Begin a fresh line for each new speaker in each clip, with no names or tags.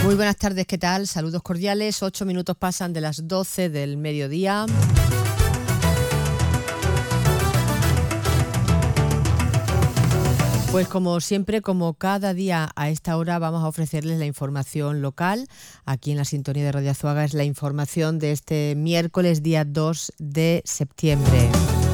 Muy buenas tardes, ¿qué tal? Saludos cordiales. 8 minutos pasan de las 12 del mediodía. Pues como siempre, como cada día a esta hora, vamos a ofrecerles la información local. Aquí en la sintonía de Radio Azuaga es la información de este miércoles, día 2 de septiembre.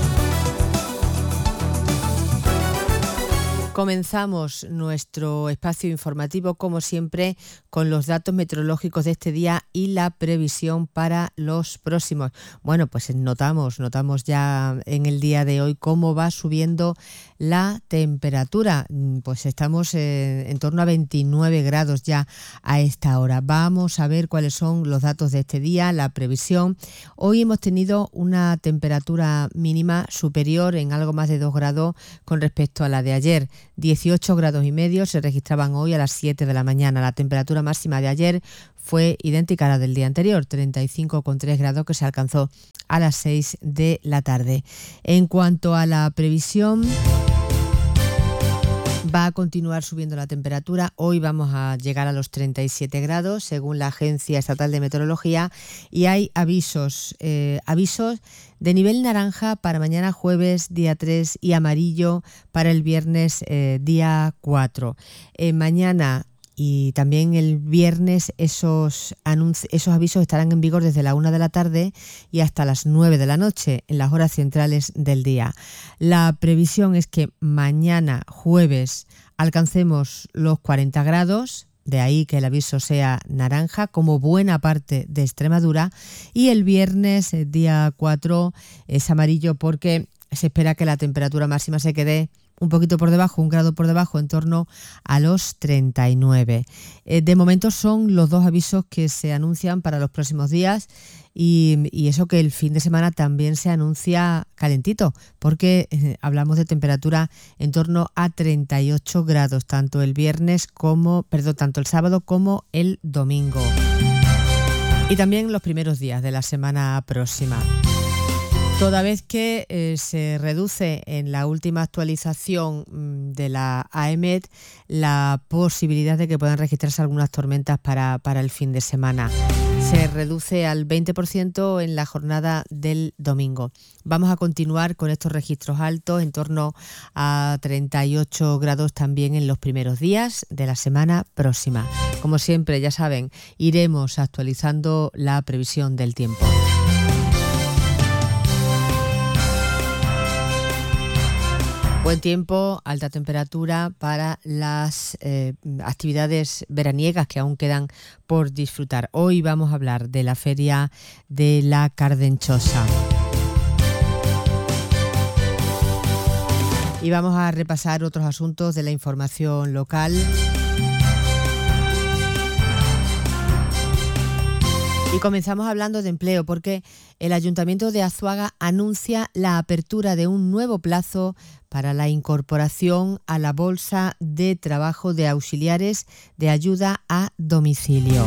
Comenzamos nuestro espacio informativo, como siempre, con los datos meteorológicos de este día y la previsión para los próximos. Bueno, pues notamos ya en el día de hoy cómo va subiendo la temperatura. Pues estamos en torno a 29 grados ya a esta hora. Vamos a ver cuáles son los datos de este día, la previsión. Hoy hemos tenido una temperatura mínima superior en algo más de 2 grados con respecto a la de ayer. 18 grados y medio se registraban hoy a las 7 de la mañana. La temperatura máxima de ayer fue idéntica a la del día anterior, 35,3 grados que se alcanzó a las 6 de la tarde. En cuanto a la previsión, va a continuar subiendo la temperatura. Hoy vamos a llegar a los 37 grados, según la Agencia Estatal de Meteorología, y hay avisos de nivel naranja para mañana jueves, día 3, y amarillo para el viernes, día 4. Mañana y también el viernes esos avisos estarán en vigor desde la 1 de la tarde y hasta las 9 de la noche, en las horas centrales del día. La previsión es que mañana jueves alcancemos los 40 grados, de ahí que el aviso sea naranja, como buena parte de Extremadura, y el viernes, día 4, es amarillo porque se espera que la temperatura máxima se quede un poquito por debajo, 1 grado por debajo, en torno a los 39. De momento son los dos avisos que se anuncian para los próximos días y eso que el fin de semana también se anuncia calentito, porque hablamos de temperatura en torno a 38 grados, tanto el sábado como el domingo. Y también los primeros días de la semana próxima. Toda vez que se reduce en la última actualización de la AEMET la posibilidad de que puedan registrarse algunas tormentas para el fin de semana. Se reduce al 20% en la jornada del domingo. Vamos a continuar con estos registros altos, en torno a 38 grados también en los primeros días de la semana próxima. Como siempre, ya saben, iremos actualizando la previsión del tiempo. Buen tiempo, alta temperatura para las actividades veraniegas que aún quedan por disfrutar. Hoy vamos a hablar de la Feria de la Cardenchosa. Y vamos a repasar otros asuntos de la información local. Y comenzamos hablando de empleo porque el Ayuntamiento de Azuaga anuncia la apertura de un nuevo plazo para la incorporación a la bolsa de trabajo de auxiliares de ayuda a domicilio.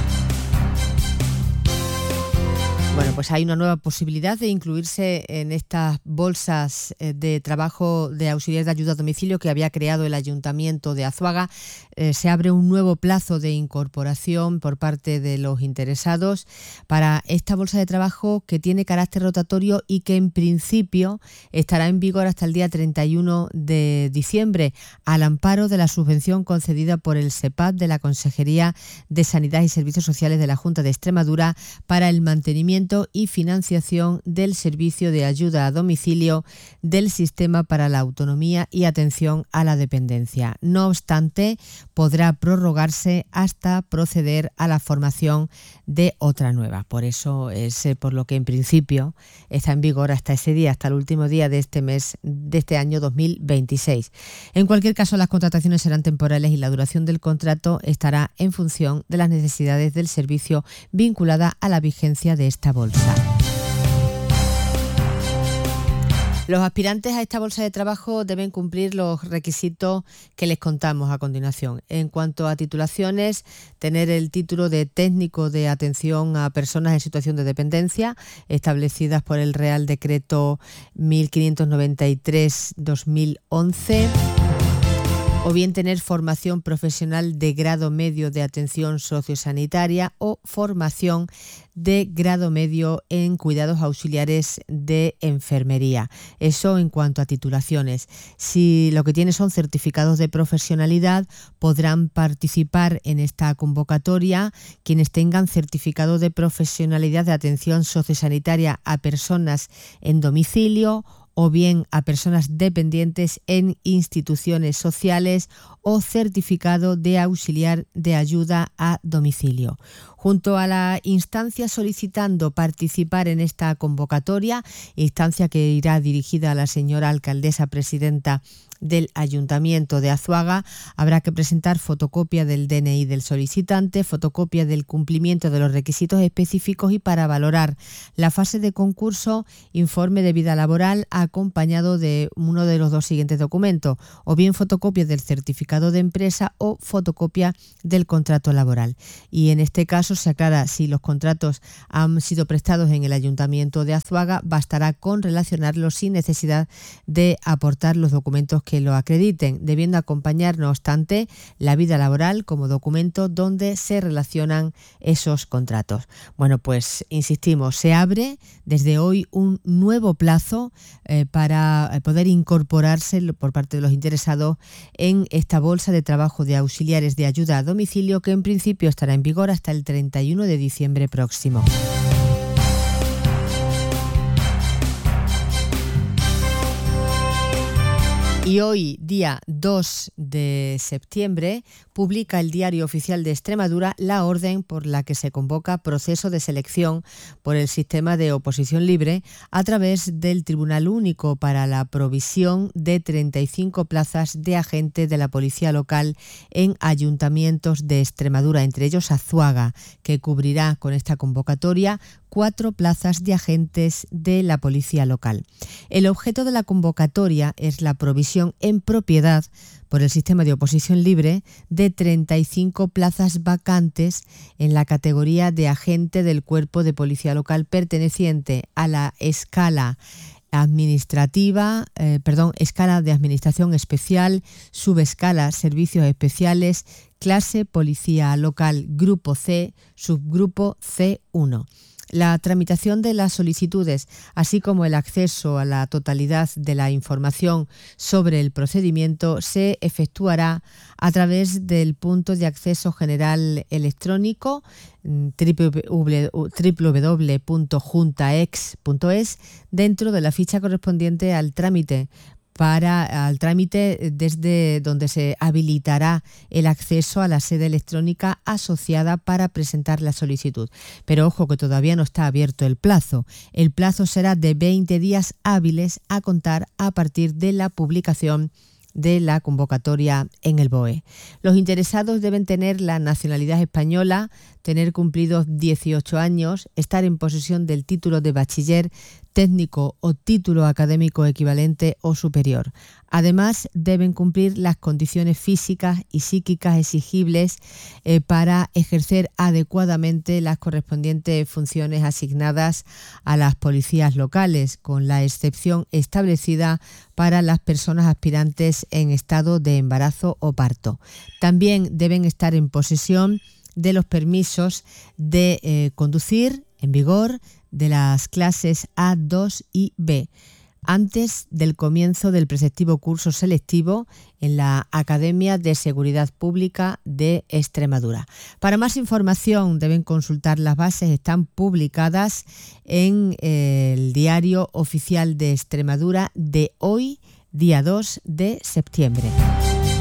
Bueno, pues hay una nueva posibilidad de incluirse en estas bolsas de trabajo de auxiliares de ayuda a domicilio que había creado el Ayuntamiento de Azuaga. Se abre un nuevo plazo de incorporación por parte de los interesados para esta bolsa de trabajo que tiene carácter rotatorio y que en principio estará en vigor hasta el día 31 de diciembre, al amparo de la subvención concedida por el SEPAD de la Consejería de Sanidad y Servicios Sociales de la Junta de Extremadura para el mantenimiento y financiación del servicio de ayuda a domicilio del Sistema para la Autonomía y Atención a la Dependencia. No obstante, podrá prorrogarse hasta proceder a la formación de otra nueva. Por eso es por lo que en principio está en vigor hasta ese día, hasta el último día de este mes, de este año 2026. En cualquier caso, las contrataciones serán temporales y la duración del contrato estará en función de las necesidades del servicio vinculada a la vigencia de esta bolsa. Los aspirantes a esta bolsa de trabajo deben cumplir los requisitos que les contamos a continuación. En cuanto a titulaciones, tener el título de técnico de atención a personas en situación de dependencia, establecidas por el Real Decreto 1593-2011. o bien tener formación profesional de grado medio de atención sociosanitaria o formación de grado medio en cuidados auxiliares de enfermería. Eso en cuanto a titulaciones. Si lo que tienen son certificados de profesionalidad, podrán participar en esta convocatoria quienes tengan certificado de profesionalidad de atención sociosanitaria a personas en domicilio o bien a personas dependientes en instituciones sociales o certificado de auxiliar de ayuda a domicilio. Junto a la instancia solicitando participar en esta convocatoria, instancia que irá dirigida a la señora alcaldesa presidenta del Ayuntamiento de Azuaga, habrá que presentar fotocopia del DNI del solicitante, fotocopia del cumplimiento de los requisitos específicos y, para valorar la fase de concurso, informe de vida laboral acompañado de uno de los dos siguientes documentos, o bien fotocopia del certificado de empresa o fotocopia del contrato laboral. Y en este caso se aclara si los contratos han sido prestados en el Ayuntamiento de Azuaga, bastará con relacionarlos sin necesidad de aportar los documentos que lo acrediten, debiendo acompañar, no obstante, la vida laboral como documento donde se relacionan esos contratos. Bueno, pues insistimos, se abre desde hoy un nuevo plazo para poder incorporarse por parte de los interesados en esta bolsa de trabajo de auxiliares de ayuda a domicilio, que en principio estará en vigor hasta el 31 de diciembre próximo. Y hoy, día 2 de septiembre, publica el Diario Oficial de Extremadura la orden por la que se convoca proceso de selección por el sistema de oposición libre a través del Tribunal Único para la provisión de 35 plazas de agente de la Policía Local en ayuntamientos de Extremadura, entre ellos Azuaga, que cubrirá con esta convocatoria 4 plazas de agentes de la Policía Local. El objeto de la convocatoria es la provisión en propiedad por el sistema de oposición libre de 35 plazas vacantes en la categoría de agente del Cuerpo de Policía Local perteneciente a la escala escala de administración especial, subescala servicios especiales, clase Policía Local Grupo C, subgrupo C1. La tramitación de las solicitudes, así como el acceso a la totalidad de la información sobre el procedimiento, se efectuará a través del punto de acceso general electrónico www.juntaex.es dentro de la ficha correspondiente al trámite desde donde se habilitará el acceso a la sede electrónica asociada para presentar la solicitud. Pero ojo, que todavía no está abierto el plazo. El plazo será de 20 días hábiles a contar a partir de la publicación de la convocatoria en el BOE. Los interesados deben tener la nacionalidad española, tener cumplidos 18 años, estar en posesión del título de bachiller, técnico o título académico equivalente o superior. Además, deben cumplir las condiciones físicas y psíquicas exigibles para ejercer adecuadamente las correspondientes funciones asignadas a las policías locales, con la excepción establecida para las personas aspirantes en estado de embarazo o parto. También deben estar en posesión de los permisos de conducir en vigor de las clases A, 2 y B, antes del comienzo del preceptivo curso selectivo en la Academia de Seguridad Pública de Extremadura. Para más información deben consultar las bases, están publicadas en el Diario Oficial de Extremadura de hoy, día 2 de septiembre.